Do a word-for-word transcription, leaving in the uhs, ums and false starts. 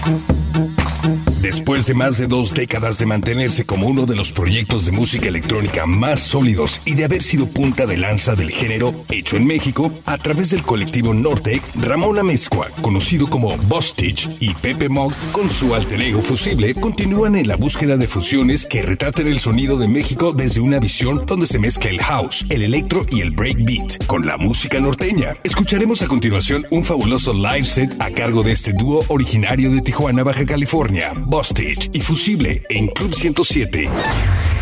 Después de más de dos décadas de mantenerse como uno de los proyectos de música electrónica más sólidos y de haber sido punta de lanza del género hecho en México, a través del colectivo Nortec, Ramón Amezcua, conocido como Bostich, y Pepe Mog, con su alter ego Fusible, continúan en la búsqueda de fusiones que retraten el sonido de México desde una visión donde se mezcla el house, el electro y el breakbeat con la música norteña. Escucharemos a continuación un fabuloso live set a cargo de este dúo originario de Tijuana, Baja California, Bostich y Fusible en Club ciento siete.